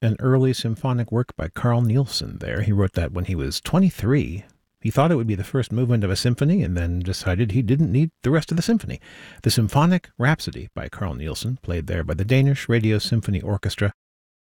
an early symphonic work by Carl Nielsen there. He wrote that when he was 23. He thought it would be the first movement of a symphony and then decided he didn't need the rest of the symphony. The Symphonic Rhapsody by Carl Nielsen, played there by the Danish Radio Symphony Orchestra,